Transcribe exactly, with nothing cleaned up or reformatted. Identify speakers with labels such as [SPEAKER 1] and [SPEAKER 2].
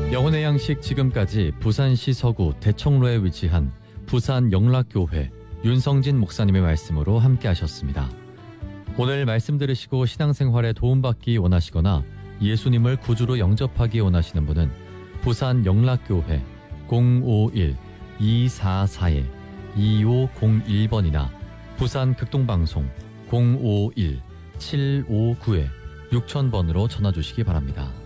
[SPEAKER 1] 영혼의 양식 지금까지 부산시 서구 대청로에 위치한 부산 영락교회 윤성진 목사님의 말씀으로 함께 하셨습니다. 오늘 말씀 들으시고 신앙생활에 도움받기 원하시거나 예수님을 구주로 영접하기 원하시는 분은 부산 영락교회 공오일 이사사 이오공일 번이나 부산 극동방송 공오일 칠오구 육천 번으로 전화 주시기 바랍니다.